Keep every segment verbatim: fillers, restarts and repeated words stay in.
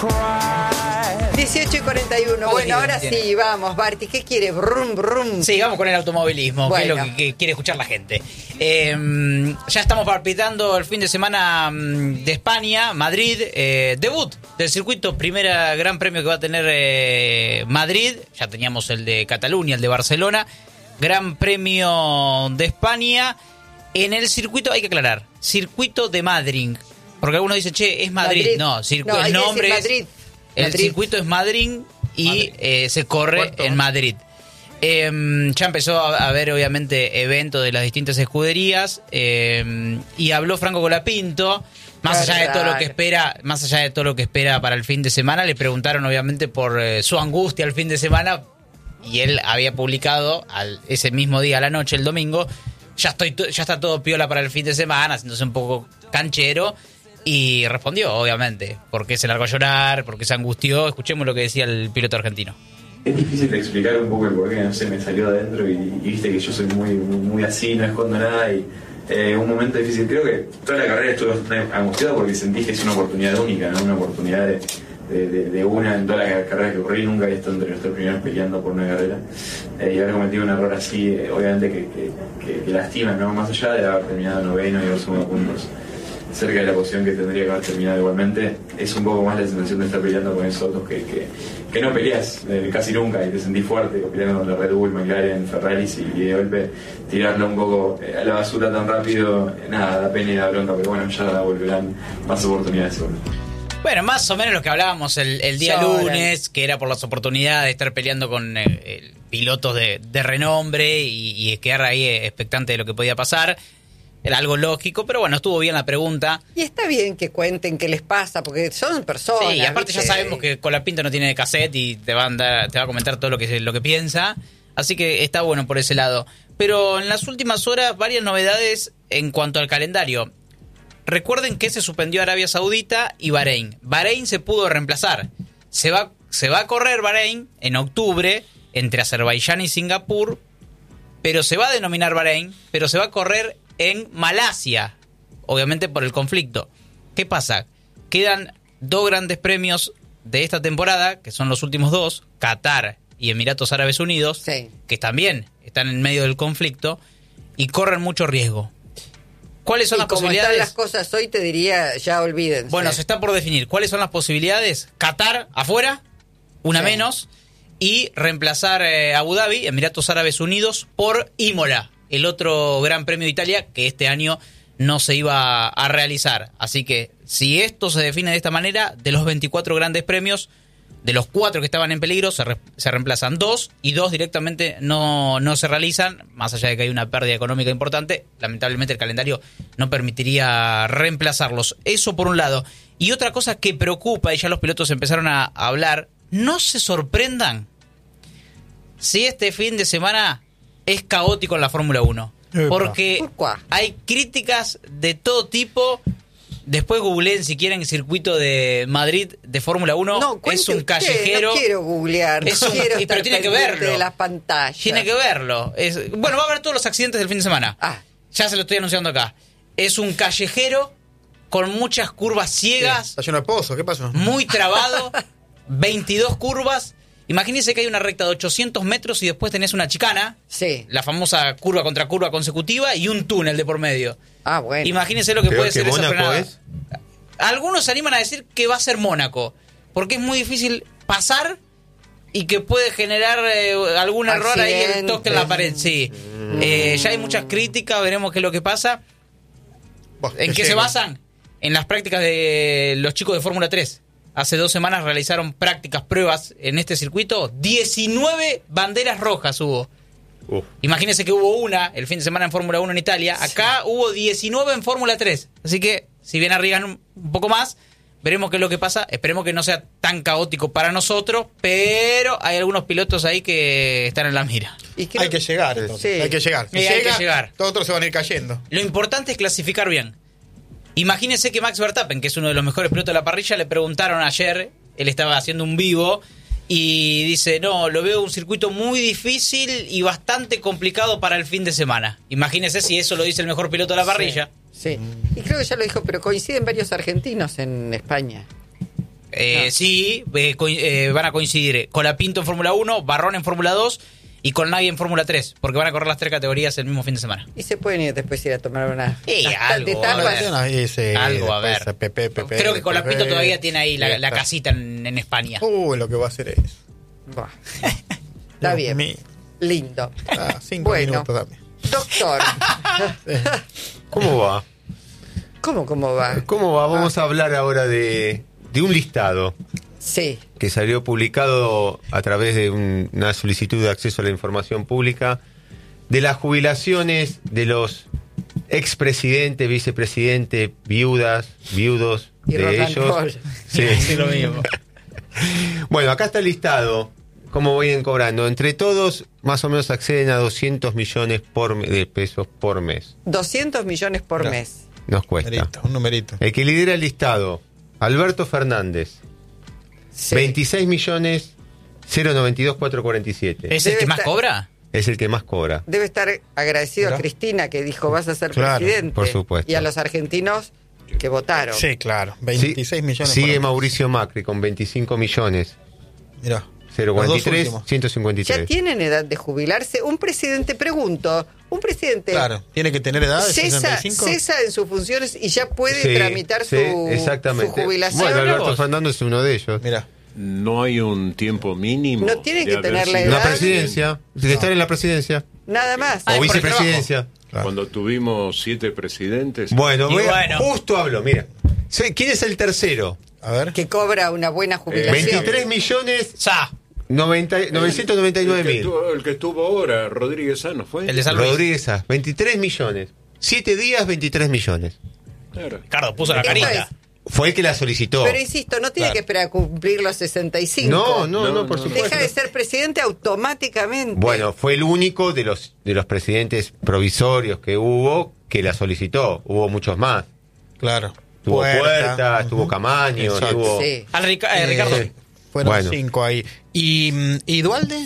dieciocho y cuarenta y uno. Bueno, ahora sí, vamos, Barty. ¿Qué quiere? Brum, brum. Sí, vamos con el automovilismo, bueno. que es lo que, que quiere escuchar la gente. Eh, ya estamos palpitando el fin de semana de España, Madrid. Eh, debut del circuito, primera gran premio que va a tener eh, Madrid. Ya teníamos el de Cataluña, el de Barcelona. Gran premio de España. En el circuito, hay que aclarar, circuito de Madrid. Porque algunos dicen, che, es Madrid. Madrid. No, circuito, no, el nombre es Madrid. El Madrid. Circuito es Madrid y Madrid. Eh, se corre ¿Cuánto? En Madrid. Eh, ya empezó a haber, obviamente, eventos de las distintas escuderías eh, y habló Franco Colapinto. Más allá de todo lo que espera, más allá de todo lo que espera para el fin de semana, le preguntaron, obviamente, por eh, su angustia el fin de semana y él había publicado al, ese mismo día a la noche, el domingo, ya estoy, ya está todo piola para el fin de semana, haciéndose un poco canchero. Y respondió, obviamente, porque se largó a llorar, porque se angustió. Escuchemos lo que decía el piloto argentino. Es difícil de explicar un poco el porqué, no sé, me salió adentro y, y viste que yo soy muy, muy, muy así, no escondo nada y eh, un momento difícil. Creo que toda la carrera estuve bastante angustiado porque sentí que es una oportunidad única, ¿no? Una oportunidad de, de, de, de una en toda la carrera que corrí. Nunca había estado entre nuestros primeros peleando por una carrera eh, y haber cometido un error así, eh, obviamente que, que, que, que lastima, ¿no? Más allá de haber terminado noveno y dos segundos puntos cerca de la posición que tendría que haber terminado igualmente, es un poco más la sensación de estar peleando con esos otros que, que, que no peleas eh, casi nunca y te sentís fuerte, peleando con los Red Bull, McLaren, Ferraris y, y de golpe tirarlo un poco eh, a la basura tan rápido, eh, nada, da pena y da bronca, pero bueno, ya volverán más oportunidades seguro. Bueno, más o menos lo que hablábamos el, el día Lloran. lunes, que era por las oportunidades de estar peleando con eh, eh, pilotos de, de renombre y, y quedar ahí expectante de lo que podía pasar. Era algo lógico, pero bueno, estuvo bien la pregunta. Y está bien que cuenten qué les pasa, porque son personas. Sí, y aparte ¿viste? Ya sabemos que Colapinto no tiene cassette y te va a andar, te va a comentar todo lo que, lo que piensa. Así que está bueno por ese lado. Pero en las últimas horas, varias novedades en cuanto al calendario. Recuerden que se suspendió Arabia Saudita y Bahrein. Bahrein se pudo reemplazar. Se va, se va a correr Bahrein en octubre entre Azerbaiyán y Singapur, pero se va a denominar Bahrein, pero se va a correr en Malasia, obviamente por el conflicto. ¿Qué pasa? Quedan dos grandes premios de esta temporada, que son los últimos dos, Qatar y Emiratos Árabes Unidos, sí. que también están en medio del conflicto y corren mucho riesgo. ¿Cuáles son y las como posibilidades? Están las cosas hoy, te diría, ya olvídense. Bueno, se está por definir. ¿Cuáles son las posibilidades? Qatar afuera, una sí. menos, y reemplazar eh, Abu Dhabi, Emiratos Árabes Unidos, por Imola, el otro Gran Premio de Italia que este año no se iba a realizar. Así que si esto se define de esta manera, de los veinticuatro grandes premios, de los cuatro que estaban en peligro, se, re, se reemplazan dos y dos directamente no, no se realizan, más allá de que hay una pérdida económica importante. Lamentablemente el calendario no permitiría reemplazarlos. Eso por un lado. Y otra cosa que preocupa, y ya los pilotos empezaron a hablar, no se sorprendan si este fin de semana es caótico en la Fórmula uno. Porque hay críticas de todo tipo. Después googleen si quieren el circuito de Madrid de Fórmula uno. No, es un callejero. No quiero googlear, es un, quiero pero tiene que verlo. De las pantallas. Tiene que verlo. Es, bueno, va a haber todos los accidentes del fin de semana. Ah. Ya se lo estoy anunciando acá. Es un callejero con muchas curvas ciegas. Sí, está lleno de pozos, ¿qué pasó? Muy trabado. veintidós curvas. Imagínense que hay una recta de ochocientos metros y después tenés una chicana, sí. la famosa curva contra curva consecutiva y un túnel de por medio. Ah, bueno. Imagínense lo que puede que ser esa Mónaco frenada. Es. Algunos se animan a decir que va a ser Mónaco, porque es muy difícil pasar y que puede generar eh, algún error ahí, el toque en la pared. Sí. Mm. Eh, ya hay muchas críticas, veremos qué es lo que pasa. Bah, ¿En qué llega. se basan? En las prácticas de los chicos de Fórmula tres. Hace dos semanas realizaron prácticas, pruebas en este circuito. diecinueve banderas rojas hubo. Uf. Imagínense que hubo una el fin de semana en Fórmula uno en Italia. Acá sí. hubo diecinueve en Fórmula tres. Así que, si bien arriesgan un, un poco más, veremos qué es lo que pasa. Esperemos que no sea tan caótico para nosotros, pero hay algunos pilotos ahí que están en la mira. Y creo... Hay que llegar, entonces. Sí. Hay que llegar. Si sí, llega, hay que llegar. Todos otros se van a ir cayendo. Lo importante es clasificar bien. Imagínense que Max Verstappen, que es uno de los mejores pilotos de la parrilla, le preguntaron ayer, él estaba haciendo un vivo, y dice, no, lo veo un circuito muy difícil y bastante complicado para el fin de semana. Imagínense si eso lo dice el mejor piloto de la parrilla. Sí, sí. Y creo que ya lo dijo, pero coinciden varios argentinos en España. Eh, No. Sí, eh, co- eh, van a coincidir Colapinto en Fórmula uno, Barrón en Fórmula dos y Colnaghi en Fórmula tres, porque van a correr las tres categorías el mismo fin de semana. Y se pueden ir después ir a tomar una. Sí, unas algo, de a tapas. ver. Ahí sí, Algo, a ver. después, Pepe, Pepe, Creo que Colapinto Pepe. todavía tiene ahí la, la Está. casita en, en España. Uh, lo que va a hacer es. Buah. Está Dios bien. mío. Lindo. Ah, cinco Bueno. minutos también. Doctor, ¿Cómo va? ¿cómo, cómo va? ¿Cómo va? Vamos a hablar ahora de, de un listado Sí. que salió publicado a través de un- una solicitud de acceso a la información pública de las jubilaciones de los expresidentes, vicepresidentes, viudas, viudos Y rock de and ellos. roll. Sí. Sí, lo mismo. Bueno, acá está el listado. ¿Cómo vayan cobrando? Entre todos, más o menos acceden a doscientos millones por me- de pesos por mes. doscientos millones por Mirá. mes. Nos cuesta. Numerito, un numerito. El que lidera el listado, Alberto Fernández, Sí. veintiséis millones cero noventa y dos mil cuatrocientos cuarenta y siete. ¿Es el Debe que más estar- cobra? Es el que más cobra. Debe estar agradecido Mirá. a Cristina que dijo vas a ser Claro, presidente. por supuesto. Y a los argentinos que votaron. Sí, claro. Sí, veintiséis millones. Sigue por- Mauricio Macri con veinticinco millones Mirá. cero Los cuarenta y dos tres últimos. ciento cincuenta y Ya tres. tienen edad de jubilarse. Un presidente, pregunto, un presidente Claro. ¿Tiene que tener edad de cesa, sesenta y cinco? cesa en sus funciones y ya puede Sí, tramitar sí, su, exactamente. su jubilación. Bueno, Alberto vos. Fernández es uno de ellos. Mirá. No hay un tiempo mínimo. No tiene de que haber tener la sido La edad. presidencia, de estar en la presidencia Nada más. Ah, o es por el vicepresidencia. Claro. Cuando tuvimos siete presidentes. Bueno, Y voy a- bueno. justo hablo, mira. Sí, ¿quién es el tercero? A ver. Que cobra una buena jubilación. veintitrés millones Sa, noventa novecientos noventa y nueve el, que mil. estuvo, el que estuvo ahora, Rodríguez Sano, ¿fue? el de San Luis. Rodríguez Sá, veintitrés millones. Siete días, veintitrés millones. Claro. Ricardo puso la Esto carita. es- Fue el que la solicitó. Pero insisto, no tiene Claro. que esperar a cumplir los sesenta y cinco. No, no, no, No, por no. supuesto. Deja de ser presidente automáticamente. Bueno, fue el único de los de los presidentes provisorios que hubo que la solicitó. Hubo muchos más. Claro. Tuvo Puerta, Ujú. tuvo Camaño, Exacto. tuvo... Sí. Al Rica- eh, Eh, Ricardo. Fueron Bueno. cinco ahí. ¿Y, mm, ¿y Dualde?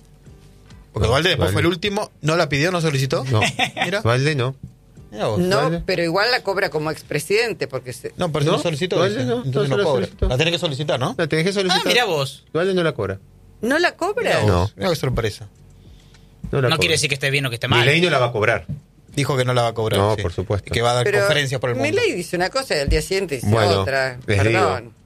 Porque No, Dualde después Dualde. fue el último. ¿No la pidió, no solicitó? No, Mira. Valde no. Mirá vos. No, Vale. pero igual la cobra como expresidente porque se- No, pero si ¿No? no solicitó. Dualde dice. no, Entonces no no se la cobra. solicitó. La tenés que solicitar, ¿no? La tenés que solicitar. Ah, mirá vos. Valde no la cobra. no la cobra. No. Mira qué sorpresa. No, la No cobra. quiere decir que esté bien o que esté mal. Milei no la va a cobrar. Dijo que no la va a cobrar. No, sí. por supuesto. Y que va a dar Pero conferencias por el mundo. Milei dice una cosa y al día siguiente dice Bueno, otra. les Perdón. digo.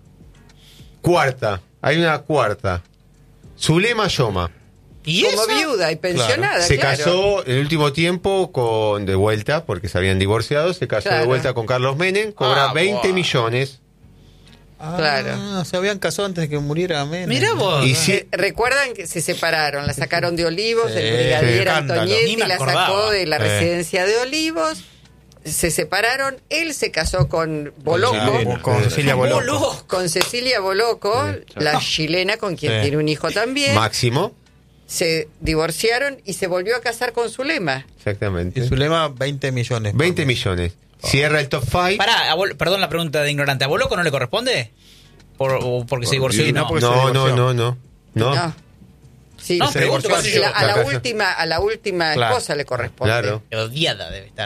Cuarta. Hay una cuarta. Zulema Yoma. ¿Y Como eso? viuda y pensionada, Se claro. casó en el último tiempo con de vuelta, porque se habían divorciado, se casó Claro. de vuelta con Carlos Menem, cobra Ah, veinte buah. millones. Ah, Claro. se habían casado antes de que muriera Menem. Mirá vos. Y si- Eh, Recuerdan que se separaron, la sacaron de Olivos, Sí, el brigadier escándalo. Ni Antonietti me la acordaba. sacó de la Sí. residencia de Olivos, se separaron, él se casó con Boloco, Chilena. Con Cecilia Boloco. Boludo. con Cecilia Boloco, la chilena con quien Sí. tiene un hijo también, Máximo. se divorciaron y se volvió a casar con Zulema. Exactamente. Y su lema, veinte millones. veinte millones. Cierra el top cinco. Pará, a Bol- perdón la pregunta de ignorante. ¿A Boloco no le corresponde? Por, o porque se Por divorció y Dios. no. porque se No, no, divorció. no, no. No. No. Sí, No, se pregunto, divorció. qué sé yo. La- a la Claro. última, a la última Claro. esposa le corresponde. Claro. Odiada debe estar.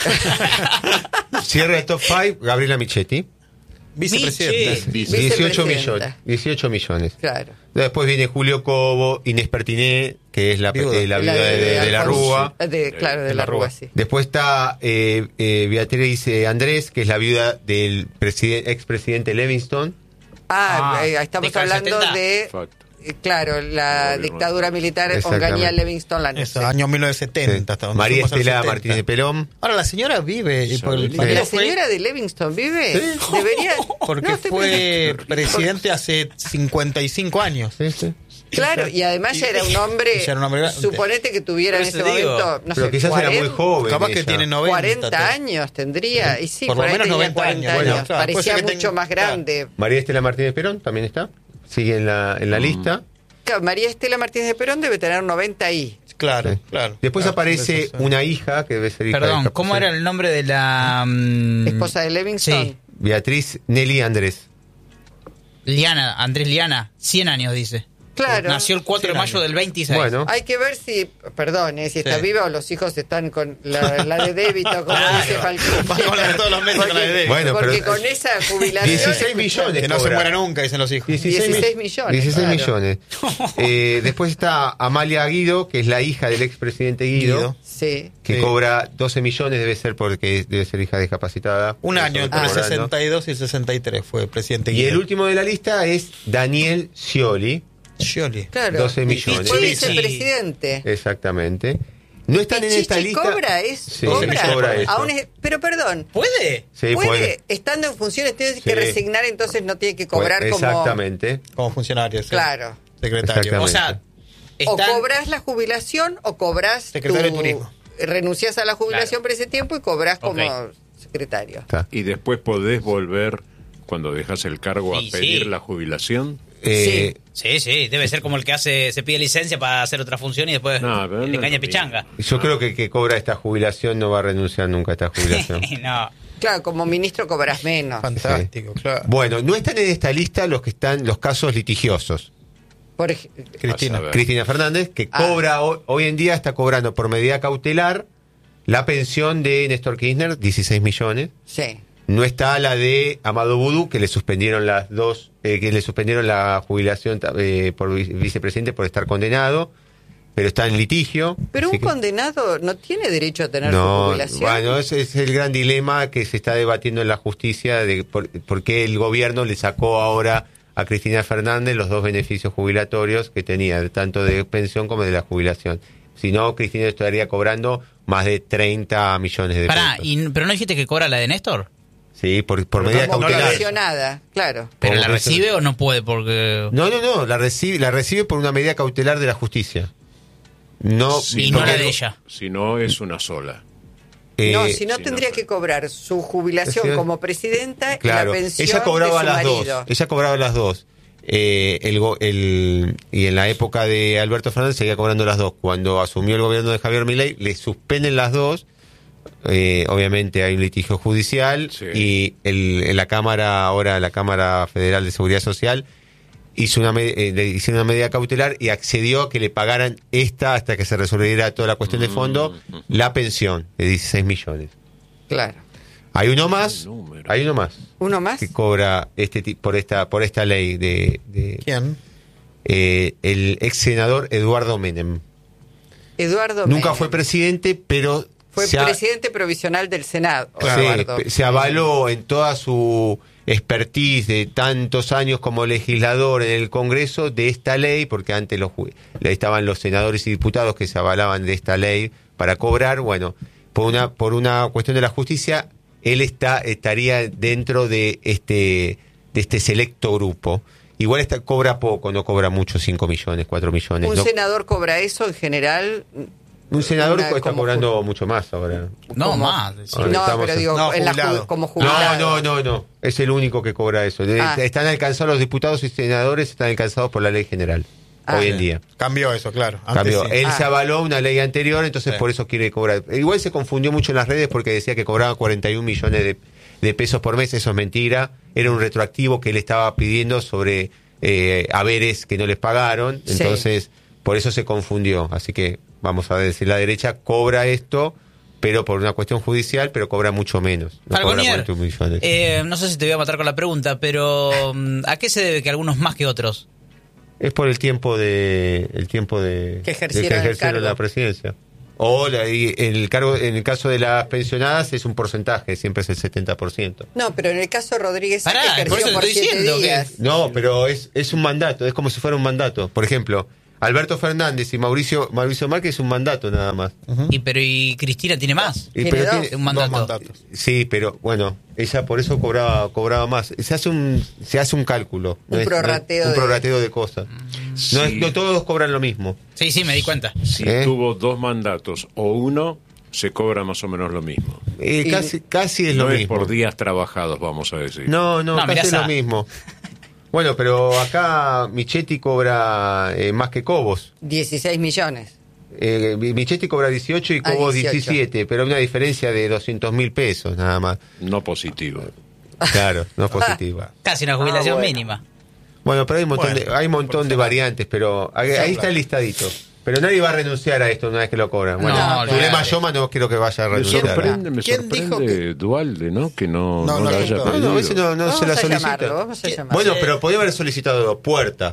Cierra el top cinco, Gabriela Michetti. Vicepresidente. Miche. Dice, dieciocho Vicepresidenta. millones. dieciocho millones. Claro. Después viene Julio Cobo, Inés Pertiné, que es la, Viuda. eh, la viuda de, de- de la Alfonso. Rúa. Eh, de- claro, de, de la la Rúa, Rúa. sí. Después está eh, eh, Beatriz eh, Andrés, que es la viuda del presiden- expresidente Livingston. Ah, Ah, eh, estamos década del hablando setenta. de, Facto. eh, claro, la Gobierno. dictadura militar Exactamente. Onganía Livingston la Eso, año mil novecientos setenta. hasta donde María fuimos al Estela setenta. Martínez de Pelón. Ahora, la señora vive. Y por el Sí. partido ¿La fue- señora de Livingston vive? Debería... Porque No, estoy fue pensando- presidente hace cincuenta y cinco años. Sí, sí. Claro, y además ya era un hombre... Ya era un hombre grande. Suponete que tuviera en Por ese eso digo. momento, no Pero sé, quizás era muy cuarenta, joven. Capaz que ella. tiene noventa. cuarenta años tendría. Y sí, Por lo por ahí menos tenía noventa cuarenta años. años. Bueno, claro, puede Parecía ser que mucho tenga- más grande. María Estela Martínez de Perón también está. Sigue en la, en la lista. Claro, María Estela Martínez de Perón debe tener noventa ahí. Claro, Sí. claro. Después Claro, aparece eso, eso. una hija que debe ser hija de Perdón, esta ¿cómo persona. era el nombre de la mm, Esposa de Livingston. Sí. Beatriz Nelly Andrés. Liana, Andrés Liana, cien años dice. Claro. Nació el cuatro de mayo del veintiséis. Bueno. Hay que ver si, perdón, eh, si está Sí. viva o los hijos están con la, la de débito, como Claro. dice Falcón. Con la de todos los meses, con la de débito. Bueno, porque pero- con esa jubilación... dieciséis millones. Que no se cobra. muera nunca, dicen los hijos. dieciséis millones, dieciséis claro. millones. Eh, después está Amalia Guido, que es la hija del expresidente Guido, Guido. Sí. que Sí. cobra doce millones, debe ser porque debe ser hija discapacitada. Un Eso año, está entre cobrando. sesenta y dos y sesenta y tres fue presidente Y Guido. el último de la lista es Daniel Scioli, Scioli. Claro. doce millones. Fue Sí. vicepresidente. Exactamente. No están en esta Pichichi lista. cobra, es, Sí, cobra. cobra eso. Aún es- pero perdón, ¿Puede? Sí, puede, puede. estando en funciones, tiene Sí. que resignar, entonces no tiene que cobrar Puede- como... Exactamente. Como funcionario. sí. Claro. Secretario. Exactamente. O sea, O están- cobras la jubilación o cobras Secretario tu- de Turismo. renuncias a la jubilación Claro. por ese tiempo y cobras como Ok. secretario. Está. Y después podés volver, cuando dejas el cargo, a Sí, pedir sí. la jubilación. Eh, Sí, sí, debe ser como el que hace se pide licencia para hacer otra función y después No, pero no le es caña lo pichanga. Yo creo que el que cobra esta jubilación no va a renunciar nunca a esta jubilación. No. Claro, como ministro cobras menos. Fantástico, claro. Bueno, no están en esta lista los que están los casos litigiosos. Por ej- Cristina. A ver. Cristina Fernández, que Ah. cobra ho- hoy en día, está cobrando por medida cautelar la pensión de Néstor Kirchner, dieciséis millones. sí. No está la de Amado Boudou, que le suspendieron las dos, eh, que le suspendieron la jubilación eh, por vi- vicepresidente por estar condenado, pero está en litigio. Pero así un que- condenado no tiene derecho a tener su No, jubilación. bueno, ese es el gran dilema que se está debatiendo en la justicia de por, por qué el gobierno le sacó ahora a Cristina Fernández los dos beneficios jubilatorios que tenía, tanto de pensión como de la jubilación. Si no, Cristina estaría cobrando más de treinta millones de Pará, pesos. y, ¿pero no dijiste que cobra la de Néstor? Sí, por, por Pero medida como no la cautelar. Pensionada, claro. ¿Pero ¿Cómo la que recibe eso? o no puede? Porque... No, no, no, la recibe, la recibe por una medida cautelar de la justicia. No, Si Y no porque- la de ella. Si no, es una sola. eh, no, si no si tendría no- que cobrar su jubilación Sí. como presidenta Claro, y la pensión ella cobraba de su las marido. dos. Ella cobraba las dos. Eh, el, go- el- y en la época de Alberto Fernández seguía cobrando las dos. Cuando asumió el gobierno de Javier Milei, le suspenden las dos. Eh, obviamente hay un litigio judicial Sí. y el, en la Cámara, ahora la Cámara Federal de Seguridad Social, hizo una, me- eh, le hicieron una medida cautelar y accedió a que le pagaran esta, hasta que se resolviera toda la cuestión de fondo, Mm. la pensión de dieciséis millones. Claro. Hay uno más, número. hay uno más ¿Uno más? que cobra este ti- por esta por esta ley de, de ¿Quién? eh, el ex senador Eduardo Menem. Eduardo Nunca Menem. fue presidente, pero Fue se, ha- presidente provisional del Senado. se- Eduardo. se avaló en toda su expertise de tantos años como legislador en el Congreso de esta ley, porque antes los ju- estaban los senadores y diputados que se avalaban de esta ley para cobrar. Bueno, por una por una cuestión de la justicia, él está estaría dentro de este de este selecto grupo. Igual está, cobra poco, no cobra mucho, cinco millones, cuatro millones. Un no- senador cobra eso en general. un senador una- está como cobrando ju- mucho más ahora. No, como- más. sí. Ahora No, estamos pero en- digo, No, en la ju- jubilado. como No, jubilado. no, no, no. Es el único que cobra eso. De- Ah. Están alcanzados los diputados y senadores, están alcanzados por la ley general. Ah. hoy en día. Cambió eso, claro. Antes Cambió. sí. Él Ah. se avaló una ley anterior, entonces Sí. por eso quiere cobrar. Igual se confundió mucho en las redes porque decía que cobraba cuarenta y un millones de, de pesos por mes. Eso es mentira. Era un retroactivo que él estaba pidiendo sobre eh, haberes que no les pagaron. Sí. Entonces, por eso se confundió. Así que, vamos a decir, la derecha cobra esto, pero por una cuestión judicial, pero cobra mucho menos. No cobra Falconier, cuarenta y un millones. eh, no sé si te voy a matar con la pregunta, pero mm, ¿a qué se debe que algunos más que otros? Es por el tiempo de el tiempo de Que de ejercieron el ejercieron cargo. la presidencia. O la- y el cargo en el caso de las pensionadas es un porcentaje, siempre es el setenta por ciento. No, pero en el caso de Rodríguez Pará, Saque por eso ejerció te por estoy siete diciendo que- días. No, pero es es un mandato, es como si fuera un mandato. Por ejemplo, Alberto Fernández y Mauricio Mauricio Márquez es un mandato nada más. Y pero y Cristina tiene más. Y Tiene pero dos. tiene- Un mandato. Dos mandatos. Sí, pero bueno, ella por eso cobraba cobraba más. Se hace un se hace un cálculo, Un no es- prorrateo un de- prorrateo de cosas. No, es- Sí. no todos cobran lo mismo. Sí, sí, me di cuenta. Si ¿Eh? tuvo dos mandatos o uno, se cobra más o menos lo mismo. Eh, Y- casi casi es lo no es mismo. por días trabajados, vamos a decir. No, no, No, casi mirá es esa. lo mismo. Bueno, pero acá Michetti cobra eh, más que Cobos. dieciséis millones. Eh, Michetti cobra dieciocho y Ah, Cobos dieciocho. diecisiete, pero hay una diferencia de doscientos mil pesos nada más. No positivo. Claro, no es positiva. Casi una jubilación Ah, bueno. mínima. Bueno, pero hay un montón, Bueno, de, hay un montón de variantes, pero ahí, ahí está el listadito. Pero nadie va a renunciar a esto una vez que lo cobran. Bueno, No, Zulema olvidate. Yoma no quiero que vaya a Me renunciar. sorprende, me ¿Quién dijo sorprende Dualde, ¿no? Que no, No, no, no, lo haya no, No, pedido. no, ese no, no Vamos se la a solicita. llamarlo, vamos a llamarlo. Bueno, pero podía haber solicitado Puerta,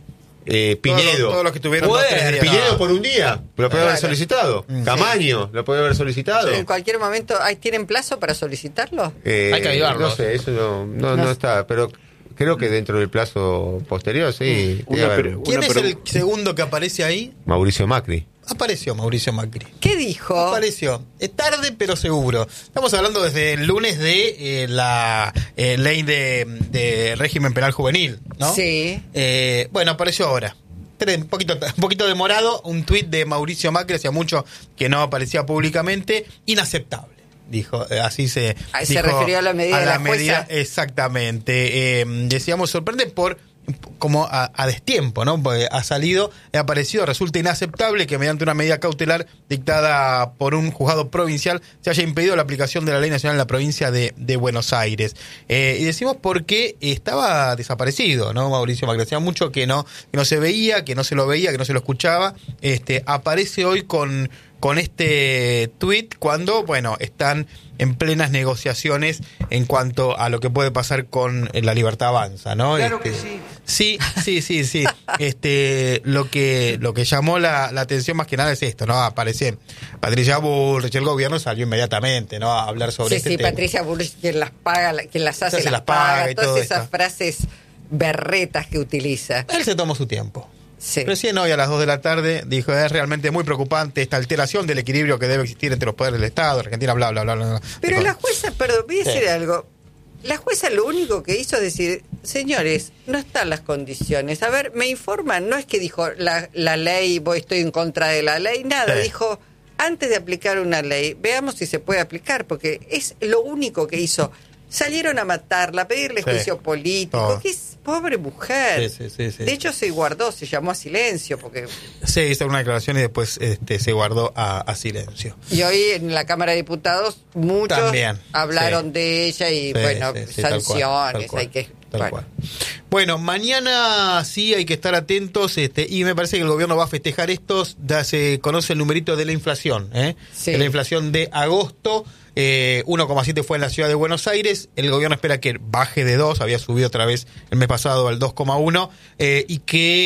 eh, Pinedo. Todos, todos los que tuvieron Puede, dos, tres días. Pinedo por un día, lo podía haber Claro. solicitado. Camaño, lo podía haber solicitado. En cualquier momento, ¿hay- ¿tienen plazo para solicitarlo? Eh, Hay que avivarlo. No sé, eso no, no, No no sé. está, pero creo que dentro del plazo posterior, sí. Una debe haber. pre- ¿Quién Una es pregun- el segundo que aparece ahí? Mauricio Macri. Apareció Mauricio Macri. ¿Qué dijo? Apareció. Es tarde, pero seguro. Estamos hablando desde el lunes de eh, la eh, ley de, de régimen penal juvenil, ¿no? Sí. Eh, bueno, apareció ahora. Pero un poquito, un poquito demorado, un tuit de Mauricio Macri, hacía mucho que no aparecía públicamente, inaceptable. Dijo, eh, así se. Ah, se dijo refirió a la medida de la medida, jueza. exactamente. Eh, decíamos, sorprende por como a, a destiempo, ¿no? Porque ha salido, ha aparecido, resulta inaceptable que mediante una medida cautelar dictada por un juzgado provincial se haya impedido la aplicación de la ley nacional en la provincia de, de Buenos Aires. Eh, y decimos porque estaba desaparecido, ¿no? Mauricio Macri, hacía mucho que no, que no se veía, que no se lo veía, que no se lo escuchaba. Este, aparece hoy con, con este tuit cuando, bueno, están en plenas negociaciones en cuanto a lo que puede pasar con la Libertad Avanza, ¿no? Claro Este, que sí. Sí, sí, sí, sí. Este, lo que, lo que llamó la, la atención más que nada es esto, ¿no? Aparece Patricia Bullrich, el gobierno salió inmediatamente, ¿no? A hablar sobre Sí, este sí, tema. Patricia Bullrich, quien las paga, la- quien las hace, Se las, las paga, paga y todas todo esas esto. frases berretas que utiliza. Él se tomó su tiempo. Sí. Recién hoy a las dos de la tarde dijo, es realmente muy preocupante esta alteración del equilibrio que debe existir entre los poderes del Estado, Argentina, bla, bla, bla, bla. bla. Pero Dijo, la jueza, perdón, voy a Sí. decir algo. La jueza lo único que hizo es decir, señores, no están las condiciones. A ver, me informan, no es que dijo la, la ley, voy, estoy en contra de la ley, nada. Sí. Dijo, antes de aplicar una ley, veamos si se puede aplicar, porque es lo único que hizo. Salieron a matarla, a pedirle Sí. juicio político. Todo. Que es pobre mujer. Sí, sí, sí, sí. De hecho, se guardó, se llamó a silencio, porque Se hizo una declaración y después este, se guardó a, a silencio. y hoy en la Cámara de Diputados muchos También, hablaron sí. de ella y Sí, bueno, sí, sí, tal cual, sanciones, tal cual, hay que... tal bueno. cual. Bueno, mañana sí hay que estar atentos este, y me parece que el gobierno va a festejar estos, ya se conoce el numerito de la inflación, ¿eh? Sí. De la inflación de agosto, eh, uno coma siete fue en la ciudad de Buenos Aires, el gobierno espera que baje de dos, había subido otra vez el mes pasado al dos coma uno, eh, y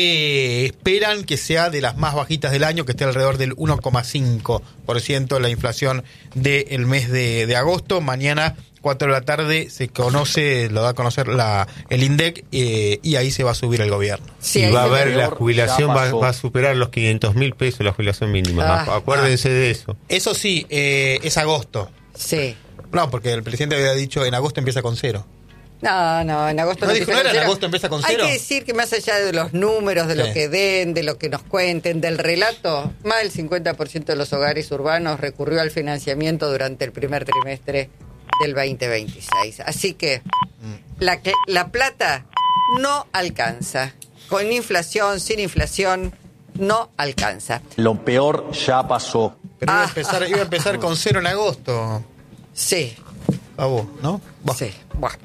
que esperan que sea de las más bajitas del año, que esté alrededor del uno coma cinco por ciento la inflación del mes de, de agosto. Mañana cuatro de la tarde se conoce, lo da a conocer la, el INDEC, eh, y ahí se va a subir el gobierno. Sí, y ahí va a se haber ve. la jubilación, ya va, pasó. va a superar los quinientos mil pesos la jubilación mínima. Ah, Acuérdense de eso. Eso sí, eh, es agosto. Sí. No, porque el presidente había dicho en agosto empieza con cero. No, no, en agosto ¿No no, dijo, empieza no era con en cero. agosto empieza con Hay cero? que decir que más allá de los números, de lo Sí. que den, de lo que nos cuenten, del relato, más del cincuenta por ciento de los hogares urbanos recurrió al financiamiento durante el primer trimestre del veinte veintiséis. Así que la, que- la plata no alcanza. Con inflación, sin inflación, no alcanza. Lo peor ya pasó. Pero iba, a Ah. empezar, iba a empezar con cero en agosto. Sí, A vos, ¿no? Bah. sí. Buah.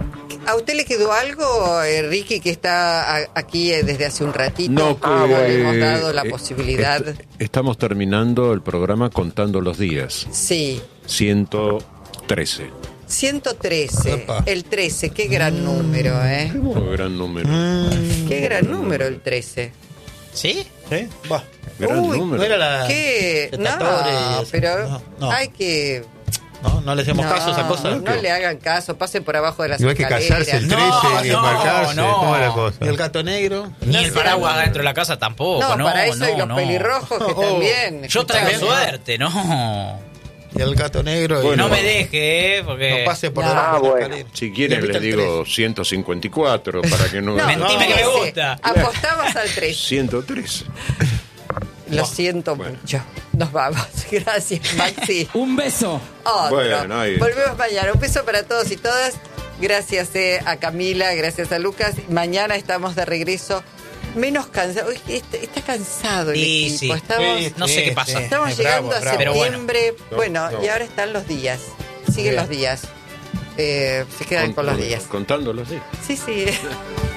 ¿A usted le quedó algo, eh, Ricky, que está a- aquí eh, desde hace un ratito? No, Ah, que, le hemos dado la eh, posibilidad. est- estamos terminando el programa contando los días. Sí, ciento trece. ciento trece. Epa. El trece, qué gran número, ¿eh? Un gran número. Qué gran número el trece. ¿Sí? ¿Sí? Bah. Gran Uy, número. No era la... ¿Qué? No, Senadores, pero no, no. hay que... No, no le hacemos no, caso a esa cosa. No le hagan caso, pasen por abajo de las No hay que escaleras. callarse el trece No, ni no, embarcarse, no. ¿cómo es la cosa? Y el gato negro. Ni el sé. paraguas dentro de la casa tampoco, No, no, para eso hay no, los no. pelirrojos que Oh, también. Yo traigo Escuchame. suerte, no. Y el gato negro. y Bueno. No me deje, eh, porque... no pase por No. debajo de la bueno. escalera. Si quieres Y ahorita le el digo ciento cincuenta y cuatro para que no... No, Mentime que me trece. gusta. Apostamos al trece. ciento trece. Lo siento Bueno. mucho. Nos vamos. Gracias, Maxi. Un beso. Otro. Bueno, ahí. Volvemos mañana. Un beso para todos y todas. Gracias eh, a Camila, gracias a Lucas. Mañana estamos de regreso. Menos cansado. Uy, está, está cansado el Sí, equipo. sí. Estamos, Sí, no sé qué pasa. estamos Es llegando bravo, a bravo. Pero bueno. septiembre. Bueno, No, no. y ahora están los días. Siguen Bien. los días. Eh, se quedan con los días. Contando los días. Sí, sí.